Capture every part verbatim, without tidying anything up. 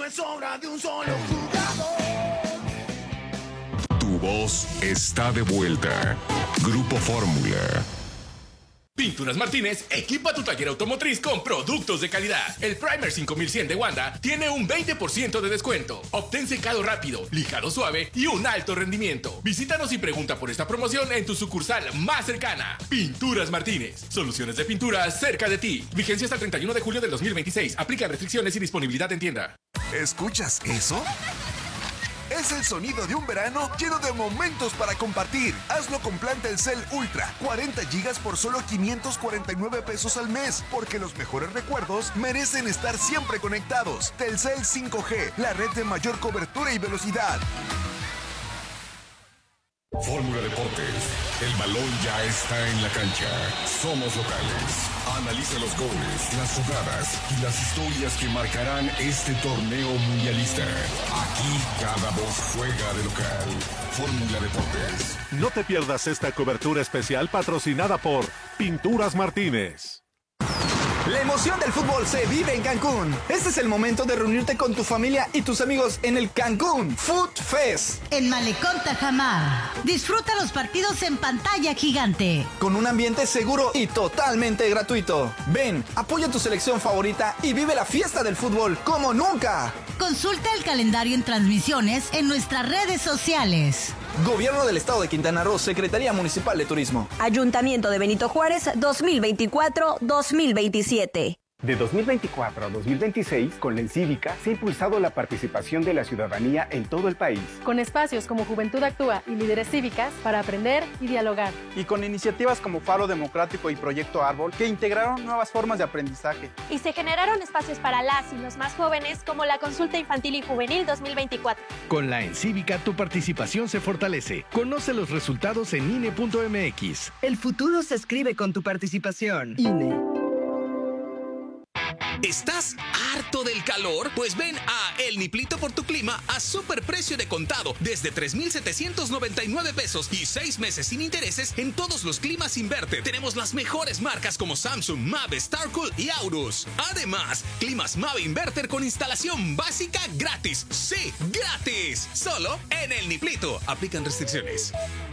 me sobra de un solo jugador. Tu voz está de vuelta. Grupo Fórmula. Pinturas Martínez equipa tu taller automotriz con productos de calidad. El Primer cinco mil cien de Wanda tiene un veinte por ciento de descuento. Obtén secado rápido, lijado suave y un alto rendimiento. Visítanos y pregunta por esta promoción en tu sucursal más cercana. Pinturas Martínez. Soluciones de pintura cerca de ti. Vigencia hasta el treinta y uno de julio del dos mil veintiséis. Aplica restricciones y disponibilidad en tienda. ¿Escuchas eso? Es el sonido de un verano lleno de momentos para compartir. Hazlo con plan Telcel Ultra. cuarenta gigas por solo quinientos cuarenta y nueve pesos al mes. Porque los mejores recuerdos merecen estar siempre conectados. Telcel cinco G, la red de mayor cobertura y velocidad. Fórmula Deportes. El balón ya está en la cancha. Somos locales. Analiza los goles, las jugadas y las historias que marcarán este torneo mundialista. Aquí cada voz juega de local. Fórmula Deportes. No te pierdas esta cobertura especial patrocinada por Pinturas Martínez. La emoción del fútbol se vive en Cancún. Este es el momento de reunirte con tu familia y tus amigos en el Cancún Food Fest. En Malecón Tajamar. Disfruta los partidos en pantalla gigante. Con un ambiente seguro y totalmente gratuito. Ven, apoya tu selección favorita y vive la fiesta del fútbol como nunca. Consulta el calendario en transmisiones en nuestras redes sociales. Gobierno del Estado de Quintana Roo, Secretaría Municipal de Turismo. Ayuntamiento de Benito Juárez, dos mil veinticuatro a dos mil veintisiete. De dos mil veinticuatro a dos mil veintiséis, con la Encívica, se ha impulsado la participación de la ciudadanía en todo el país. Con espacios como Juventud Actúa y Líderes Cívicas para aprender y dialogar. Y con iniciativas como Faro Democrático y Proyecto Árbol, que integraron nuevas formas de aprendizaje. Y se generaron espacios para las y los más jóvenes, como la Consulta Infantil y Juvenil dos mil veinticuatro. Con la Encívica, tu participación se fortalece. Conoce los resultados en I N E punto M X. El futuro se escribe con tu participación. I N E. ¿Estás harto del calor? Pues ven a El Niplito por tu Clima a superprecio de contado desde tres mil setecientos noventa y nueve pesos y seis meses sin intereses en todos los climas Inverter. Tenemos las mejores marcas como Samsung, Mave, Starcool y Aurus. Además, climas Mave Inverter con instalación básica gratis. ¡Sí, gratis! Solo en El Niplito. Aplican restricciones.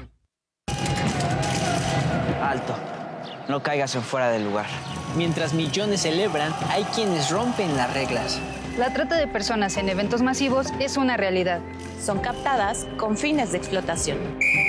Alto. No caigas en fuera del lugar. Mientras millones celebran, hay quienes rompen las reglas. La trata de personas en eventos masivos es una realidad. Son captadas con fines de explotación.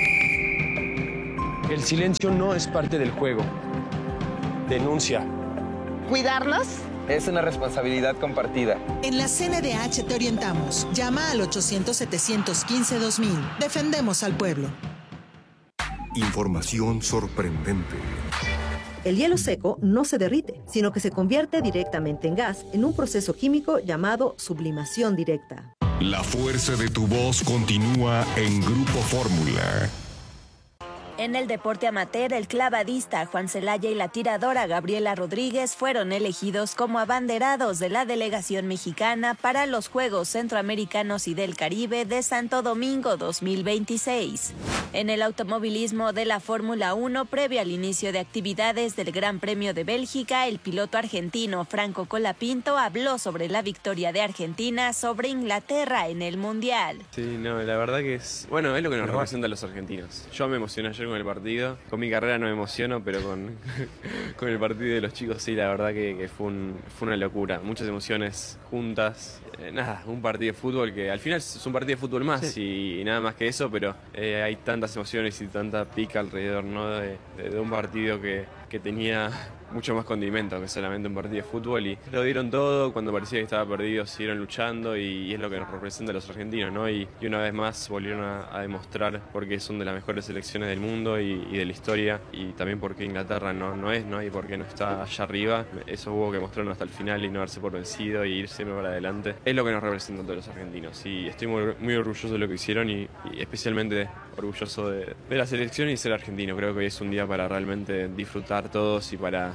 El silencio no es parte del juego. Denuncia. ¿Cuidarnos? Es una responsabilidad compartida. En la C N D H te orientamos. Llama al ochocientos, setecientos quince, dos mil. Defendemos al pueblo. Información sorprendente. El hielo seco no se derrite, sino que se convierte directamente en gas en un proceso químico llamado sublimación directa. La fuerza de tu voz continúa en Grupo Fórmula. En el deporte amateur, el clavadista Juan Celaya y la tiradora Gabriela Rodríguez fueron elegidos como abanderados de la delegación mexicana para los Juegos Centroamericanos y del Caribe de Santo Domingo dos mil veintiséis. En el automovilismo de la Fórmula uno, previo al inicio de actividades del Gran Premio de Bélgica, el piloto argentino Franco Colapinto habló sobre la victoria de Argentina sobre Inglaterra en el Mundial. Sí, no, la verdad que es... Bueno, es lo que nos representa a los argentinos. Yo me emocioné ayer con el partido. Con mi carrera no me emociono, pero con, con el partido de los chicos sí, la verdad que, que fue, un, fue una locura. Muchas emociones juntas. Eh, nada, un partido de fútbol que al final es un partido de fútbol más sí. y, y nada más que eso, pero eh, hay tantas emociones y tanta pica alrededor, ¿no? de, de, de un partido que, que tenía mucho más condimento que solamente un partido de fútbol y lo dieron todo. Cuando parecía que estaba perdido siguieron luchando y, y es lo que nos representa a los argentinos, ¿no? Y, y una vez más volvieron a, a demostrar porque son de las mejores selecciones del mundo y, y de la historia, y también porque Inglaterra no, no es, ¿no? Y porque no está allá arriba. Eso hubo que mostrarlo hasta el final y no darse por vencido y ir siempre para adelante. Es lo que nos representa a todos los argentinos y estoy muy, muy orgulloso de lo que hicieron y, y especialmente orgulloso de, de la selección y ser argentino. Creo que hoy es un día para realmente disfrutar todos y para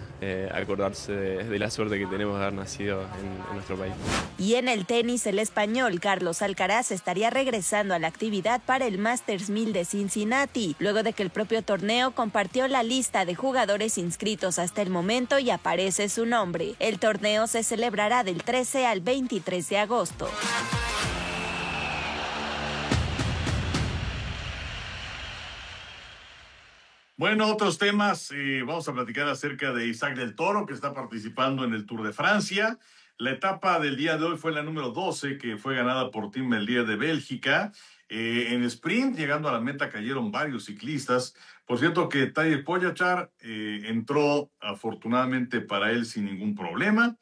eh, acordarse de, de la suerte que tenemos de haber nacido en, en nuestro país. Y en el tenis, el español Carlos Alcaraz estaría regresando a la actividad para el Masters mil de Cincinnati, luego de que el propio torneo compartió la lista de jugadores inscritos hasta el momento y aparece su nombre. El torneo se celebrará del trece al veintitrés de agosto. Bueno, otros temas, eh, vamos a platicar acerca de Isaac del Toro, que está participando en el Tour de Francia. La etapa del día de hoy fue la número doce, que fue ganada por Tim Merlier de Bélgica. Eh, en sprint, llegando a la meta, cayeron varios ciclistas. Por cierto que Tadej Pogačar eh, entró afortunadamente para él sin ningún problema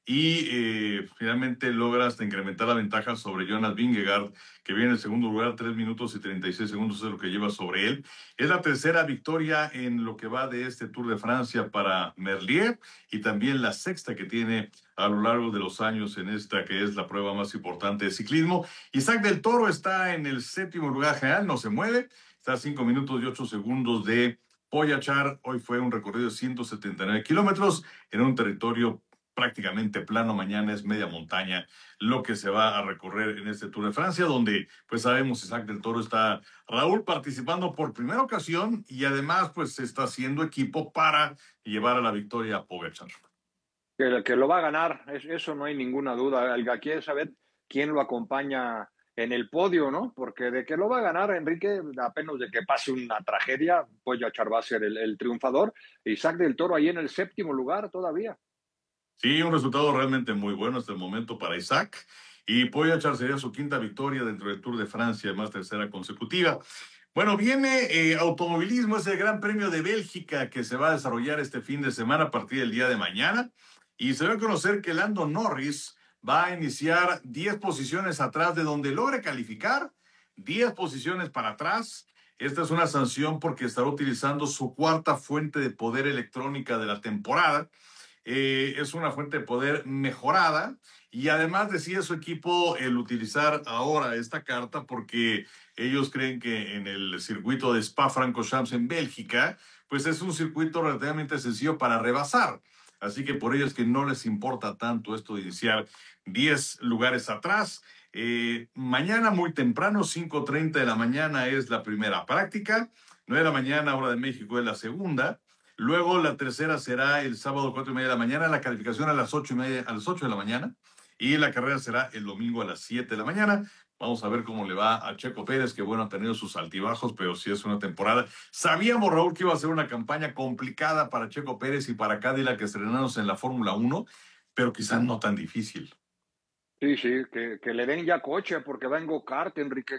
y eh, finalmente logra hasta incrementar la ventaja sobre Jonas Vingegaard, que viene en segundo lugar, tres minutos y treinta y seis segundos es lo que lleva sobre él. Es la tercera victoria en lo que va de este Tour de Francia para Merlier y también la sexta que tiene a lo largo de los años en esta que es la prueba más importante de ciclismo. Isaac del Toro está en el séptimo lugar general, no se mueve, está a cinco minutos y ocho segundos de Pogačar. Hoy fue un recorrido de ciento setenta y nueve kilómetros en un territorio prácticamente plano. Mañana es media montaña lo que se va a recorrer en este Tour de Francia, donde pues sabemos Isaac del Toro está, Raúl, participando por primera ocasión y además pues está haciendo equipo para llevar a la victoria a Pogačar. Que, que lo va a ganar, eso no hay ninguna duda. Aquí es saber quién lo acompaña en el podio, ¿no? Porque de que lo va a ganar Enrique, apenas de que pase una tragedia, Pogačar va a ser el, el triunfador. Isaac del Toro ahí en el séptimo lugar todavía. Sí, un resultado realmente muy bueno hasta el momento para Isaac. Y Pogačar sería su quinta victoria dentro del Tour de Francia, además tercera consecutiva. Bueno, viene eh, automovilismo, es el Gran Premio de Bélgica que se va a desarrollar este fin de semana a partir del día de mañana. Y se va a conocer que Lando Norris va a iniciar diez posiciones atrás de donde logre calificar, diez posiciones para atrás. Esta es una sanción porque estará utilizando su cuarta fuente de poder electrónica de la temporada. Eh, es una fuente de poder mejorada y además decide su equipo el utilizar ahora esta carta porque ellos creen que en el circuito de Spa-Francorchamps en Bélgica, pues es un circuito relativamente sencillo para rebasar. Así que por ello es que no les importa tanto esto de iniciar diez lugares atrás. Eh, mañana muy temprano, cinco treinta de la mañana es la primera práctica, nueve de la mañana, hora de México, es la segunda. Luego la tercera será el sábado cuatro y media de la mañana, la calificación a las ocho y media, a las ocho de la mañana, y la carrera será el domingo a las siete de la mañana. Vamos a ver cómo le va a Checo Pérez, que bueno, ha tenido sus altibajos, pero sí es una temporada. Sabíamos, Raúl, que iba a ser una campaña complicada para Checo Pérez y para Cadillac estrenándose en la Fórmula uno, pero quizás no tan difícil. Sí, sí, que, que le den ya coche, porque va en go-kart, Enrique.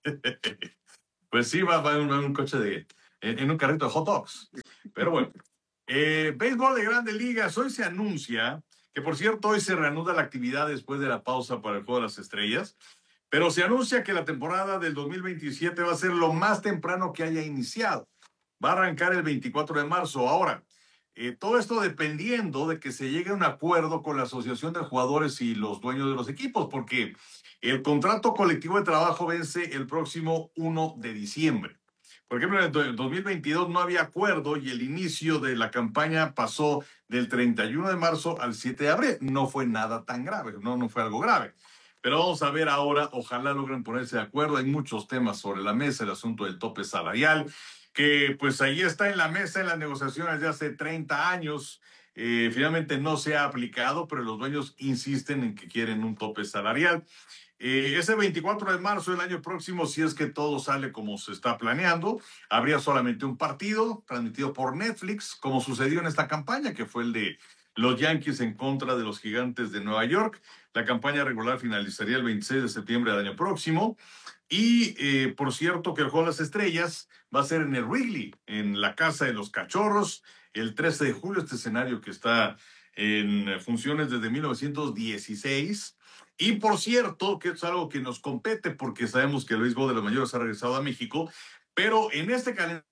Pues sí, va, va en un, un coche de... En, en un carrito de hot dogs. Pero bueno, eh, béisbol de Grandes Ligas. Hoy se anuncia que, por cierto, hoy se reanuda la actividad después de la pausa para el Juego de las Estrellas. Pero se anuncia que la temporada del dos mil veintisiete va a ser lo más temprano que haya iniciado. Va a arrancar el veinticuatro de marzo. Ahora, eh, todo esto dependiendo de que se llegue a un acuerdo con la Asociación de Jugadores y los dueños de los equipos, porque el contrato colectivo de trabajo vence el próximo primero de diciembre. Por ejemplo, en el dos mil veintidós no había acuerdo y el inicio de la campaña pasó del treinta y uno de marzo al siete de abril. No fue nada tan grave, no, no fue algo grave. Pero vamos a ver ahora, ojalá logren ponerse de acuerdo. Hay muchos temas sobre la mesa, el asunto del tope salarial, que pues ahí está en la mesa en las negociaciones de hace treinta años. Eh, finalmente no se ha aplicado, pero los dueños insisten en que quieren un tope salarial. Eh, ese veinticuatro de marzo del año próximo, si es que todo sale como se está planeando, habría solamente un partido transmitido por Netflix, como sucedió en esta campaña, que fue el de los Yankees en contra de los Gigantes de Nueva York. La campaña regular finalizaría el veintiséis de septiembre del año próximo. Y, eh, por cierto, que el Juego de las Estrellas va a ser en el Wrigley, en la Casa de los Cachorros, el trece de julio, este escenario que está en funciones desde mil novecientos dieciséis. Y, por cierto, que es algo que nos compete porque sabemos que el béisbol de los mayores ha regresado a México, pero en este calendario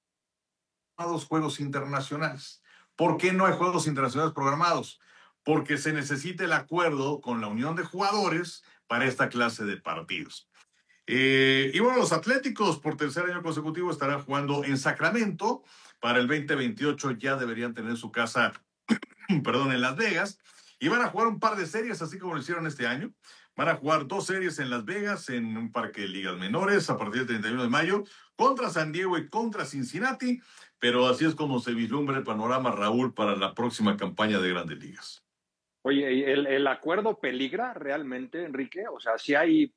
hay dos juegos internacionales. ¿Por qué no hay juegos internacionales programados? Porque se necesita el acuerdo con la unión de jugadores para esta clase de partidos. Eh, y bueno, los Atléticos por tercer año consecutivo estarán jugando en Sacramento para el veinte veintiocho ya deberían tener su casa, perdón, en Las Vegas. Y van a jugar un par de series, así como lo hicieron este año. Van a jugar dos series en Las Vegas, en un parque de ligas menores, a partir del treinta y uno de mayo, contra San Diego y contra Cincinnati. Pero así es como se vislumbra el panorama, Raúl, para la próxima campaña de Grandes Ligas. Oye, ¿el, el acuerdo peligra realmente, Enrique? O sea, ¿sí hay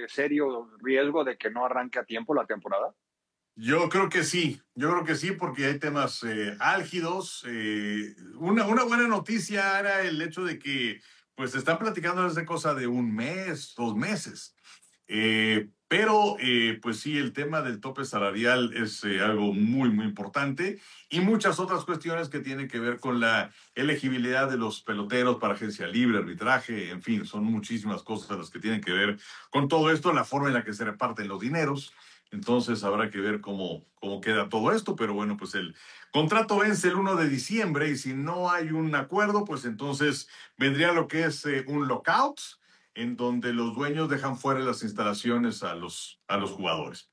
serio riesgo de que no arranque a tiempo la temporada? Yo creo que sí, yo creo que sí, porque hay temas eh, álgidos. Eh, una, una buena noticia era el hecho de que pues se están platicando desde cosa de un mes, dos meses. Eh, pero, eh, pues sí, el tema del tope salarial es eh, algo muy, muy importante y muchas otras cuestiones que tienen que ver con la elegibilidad de los peloteros para agencia libre, arbitraje, en fin, son muchísimas cosas las que tienen que ver con todo esto, la forma en la que se reparten los dineros. Entonces habrá que ver cómo, cómo queda todo esto, pero bueno, pues el contrato vence el primero de diciembre y si no hay un acuerdo, pues entonces vendría lo que es eh, un lockout, en donde los dueños dejan fuera de las instalaciones a los, a los jugadores.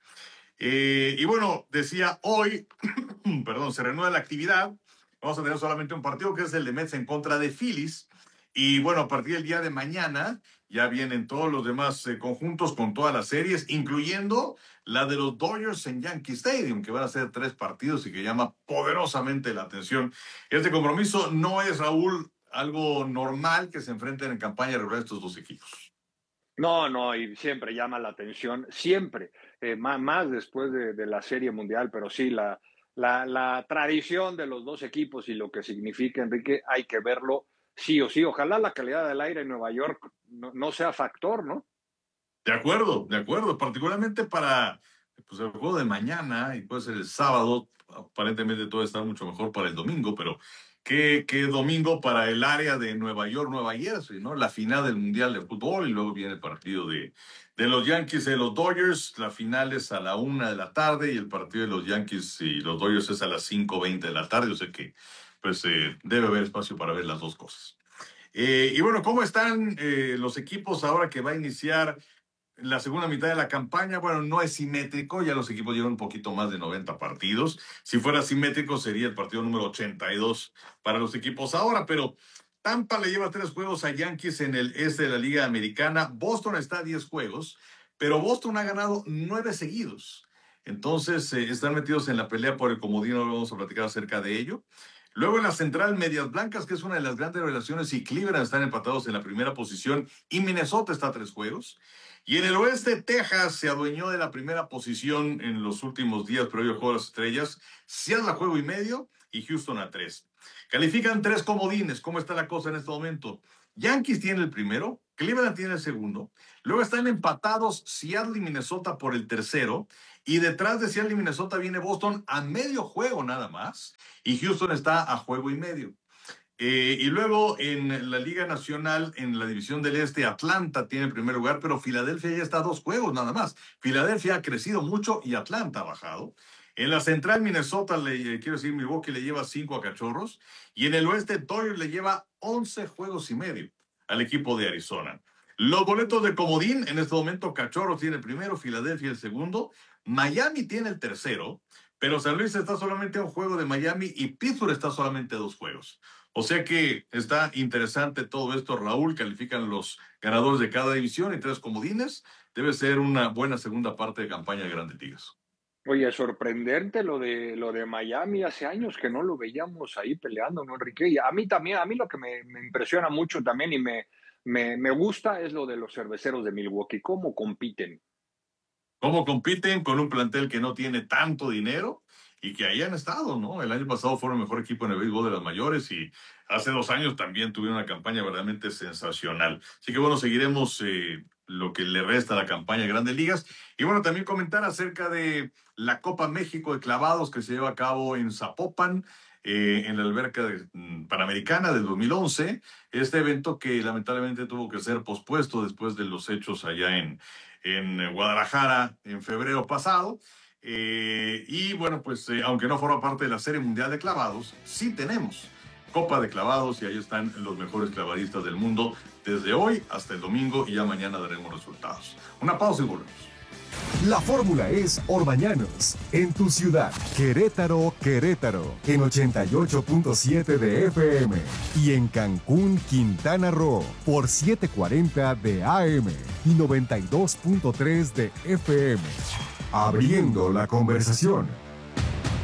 Eh, y bueno, decía hoy, perdón, se reanuda la actividad. Vamos a tener solamente un partido que es el de Mets en contra de Phillies. Y bueno, a partir del día de mañana ya vienen todos los demás eh, conjuntos con todas las series, incluyendo la de los Dodgers en Yankee Stadium, que van a ser tres partidos y que llama poderosamente la atención. Este compromiso no es, Raúl, algo normal que se enfrenten en campaña regular estos dos equipos. No, no, y siempre llama la atención, siempre, eh, más, más después de, de la Serie Mundial, pero sí, la, la, la tradición de los dos equipos y lo que significa, Enrique, hay que verlo sí o sí. Ojalá la calidad del aire en Nueva York no, no sea factor, ¿no? De acuerdo, de acuerdo, particularmente para pues, el juego de mañana y puede ser el sábado, aparentemente todo está mucho mejor para el domingo, pero ¿Qué, qué domingo para el área de Nueva York, Nueva Jersey, ¿no? La final del Mundial de Fútbol y luego viene el partido de, de los Yankees y de los Dodgers. La final es a la una de la tarde y el partido de los Yankees y los Dodgers es a las cinco veinte de la tarde. O sea que pues eh, debe haber espacio para ver las dos cosas. Eh, y bueno, ¿cómo están eh, los equipos ahora que va a iniciar la segunda mitad de la campaña? Bueno, no es simétrico, ya los equipos llevan un poquito más de noventa partidos. Si fuera simétrico sería el partido número ochenta y dos para los equipos ahora, pero Tampa le lleva tres juegos a Yankees en el este de la Liga Americana. Boston está a diez juegos, pero Boston ha ganado nueve seguidos. Entonces eh, están metidos en la pelea por el comodín, ahora vamos a platicar acerca de ello. Luego en la central, Medias Blancas, que es una de las grandes revelaciones, y Cleveland están empatados en la primera posición y Minnesota está a tres juegos. Y en el oeste, Texas se adueñó de la primera posición en los últimos días previo al Juego de las Estrellas. Seattle a juego y medio y Houston a tres. Califican tres comodines. ¿Cómo está la cosa en este momento? Yankees tiene el primero, Cleveland tiene el segundo. Luego están empatados Seattle y Minnesota por el tercero. Y detrás de Seattle y Minnesota viene Boston a medio juego nada más. Y Houston está a juego y medio. Eh, y luego en la Liga Nacional, en la División del Este, Atlanta tiene el primer lugar, pero Filadelfia ya está a dos juegos nada más. Filadelfia ha crecido mucho y Atlanta ha bajado. En la Central, Minnesota, le, quiero decir, Milwaukee le lleva cinco a Cachorros. Y en el Oeste, Dodgers le lleva once juegos y medio al equipo de Arizona. Los boletos de comodín, en este momento, Cachorros tiene el primero, Filadelfia el segundo, Miami tiene el tercero, pero San Luis está solamente a un juego de Miami y Pittsburgh está solamente a dos juegos. O sea que está interesante todo esto, Raúl. Califican los ganadores de cada división y tres comodines. Debe ser una buena segunda parte de campaña de Grandes Ligas. Oye, sorprendente lo de lo de Miami. Hace años que no lo veíamos ahí peleando, ¿no, Enrique? Y a mí también, a mí lo que me, me impresiona mucho también y me, me, me gusta es lo de los cerveceros de Milwaukee. ¿Cómo compiten? ¿Cómo compiten con un plantel que no tiene tanto dinero? Y que ahí han estado, ¿no? El año pasado fueron el mejor equipo en el béisbol de las mayores y hace dos años también tuvieron una campaña verdaderamente sensacional. Así que bueno, seguiremos eh, lo que le resta a la campaña de Grandes Ligas. Y bueno, también comentar acerca de la Copa México de Clavados que se lleva a cabo en Zapopan, eh, en la alberca de, mm, panamericana del dos mil once. Este evento que lamentablemente tuvo que ser pospuesto después de los hechos allá en, en Guadalajara en febrero pasado. Eh, y bueno, pues eh, aunque no forma parte de la Serie Mundial de Clavados, sí tenemos Copa de Clavados y ahí están los mejores clavadistas del mundo desde hoy hasta el domingo y ya mañana daremos resultados. Una pausa y volvemos. La fórmula es Orbañanos, en tu ciudad. Querétaro, Querétaro, en ochenta y ocho punto siete de F M. Y en Cancún, Quintana Roo, por setecientos cuarenta de A M y noventa y dos punto tres de F M. Abriendo la conversación.